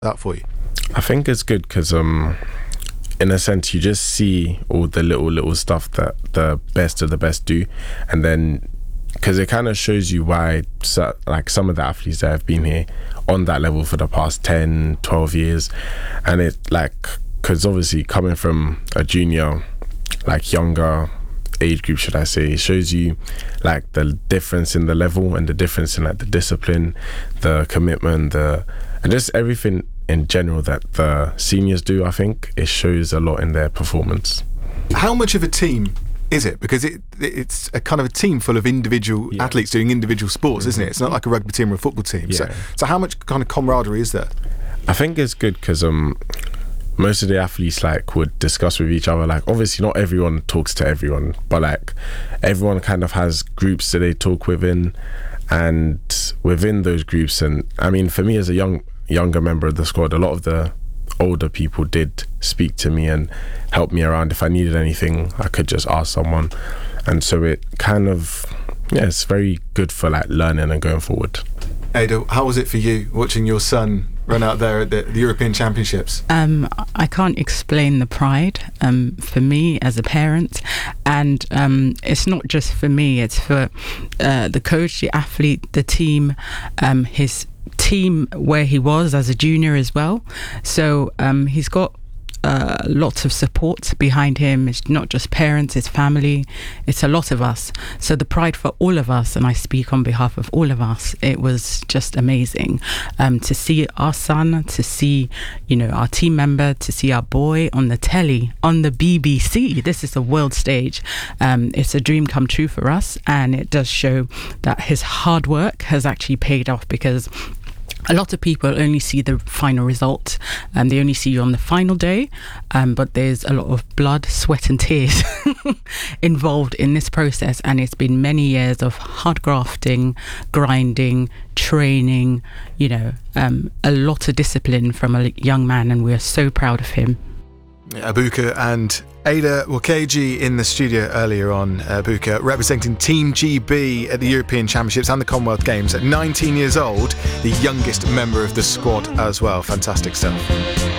that for you? I think it's good because in a sense, you just see all the little stuff that the best of the best do, and then because it kind of shows you why some of the athletes that have been here on that level for the past 10, 12 years, and it because obviously coming from a junior, younger age group, should I say, it shows you the difference in the level and the difference in the discipline, the commitment, and just everything in general that the seniors do. I think it shows a lot in their performance. How much of a team is it? Because it's a kind of a team full of individual athletes doing individual sports, isn't it? It's not like a rugby team or a football team. Yeah. So how much kind of camaraderie is there? I think it's good because most of the athletes would discuss with each other. Obviously not everyone talks to everyone, but everyone kind of has groups that they talk within, and within those groups, and I mean, for me as a younger member of the squad, a lot of the older people did speak to me and help me around. If I needed anything, I could just ask someone, and so it kind of it's very good for learning and going forward. Ada, how was it for you watching your son run out there at the European Championships? I can't explain the pride for me as a parent, and it's not just for me, it's for the coach, the athlete, the team, his team where he was as a junior as well. So he's got lots of support behind him. It's not just parents, it's family, it's a lot of us. So the pride for all of us, and I speak on behalf of all of us, it was just amazing to see our son, to see our team member, to see our boy on the telly, on the BBC. This is the world stage. It's a dream come true for us, and it does show that his hard work has actually paid off, because a lot of people only see the final result, and they only see you on the final day, but there's a lot of blood, sweat and tears involved in this process, and it's been many years of hard grafting, grinding, training, a lot of discipline from a young man, and we're so proud of him. Ebuka and Ada Nwokeji in the studio earlier on. Ebuka representing Team GB at the European Championships and the Commonwealth Games at 19 years old, the youngest member of the squad as well. Fantastic stuff.